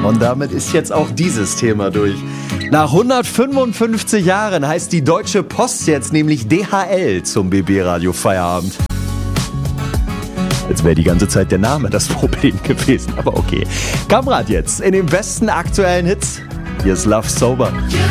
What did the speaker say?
Und damit ist jetzt auch dieses Thema durch. Nach 155 Jahren heißt die Deutsche Post jetzt nämlich DHL zum BB-Radio Feierabend. Als wäre die ganze Zeit der Name das Problem gewesen, aber okay. Kamerad jetzt in den besten aktuellen Hits. Hier ist Love Sober.